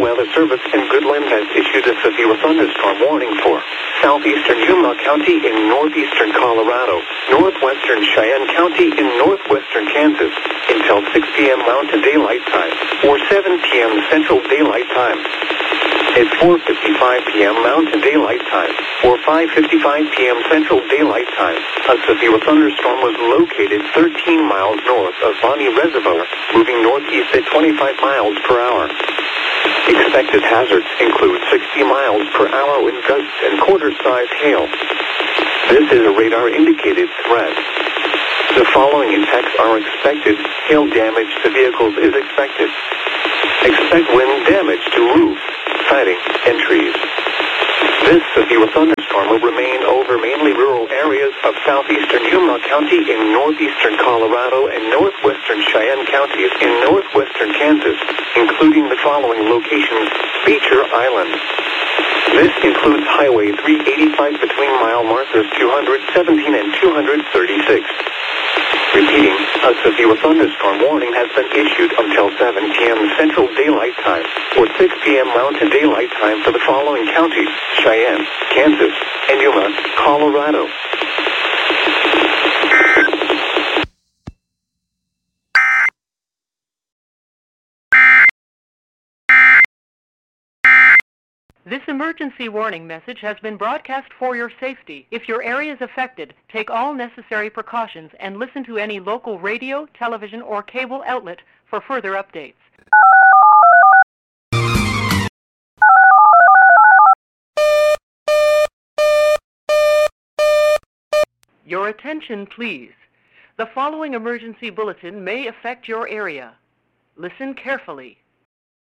Weather Service in Goodland has issued a severe thunderstorm warning for southeastern Yuma County in northeastern Colorado, northwestern Cheyenne County in northwestern Kansas until 6 p.m. Mountain Daylight Time or 7 p.m. Central Daylight Time. At 4:55 p.m. Mountain Daylight Time or 5:55 p.m. Central Daylight Time, a severe thunderstorm was located 13 miles north of Bonnie Reservoir, moving northeast at 25 miles per hour. Expected hazards include 60 miles per hour wind gusts and quarter-size hail. This is a radar-indicated threat. The following impacts are expected. Hail damage to vehicles is expected. Expect wind damage to roofs, siding, and trees. This severe thunderstorm will remain over mainly rural areas of southeastern Yuma County in northeastern Colorado and northwestern Cheyenne counties in northwestern Kansas, including the following locations: Beecher Island. This includes Highway 385 between mile markers 217 and 236. Repeating, a severe thunderstorm warning has been issued until 7 p.m. Central Daylight Time or 6 p.m. Mountain Daylight Time for the following counties: Cheyenne, Kansas, and Yuma, Colorado. This emergency warning message has been broadcast for your safety. If your area is affected, take all necessary precautions and listen to any local radio, television, or cable outlet for further updates. Your attention, please. The following emergency bulletin may affect your area. Listen carefully.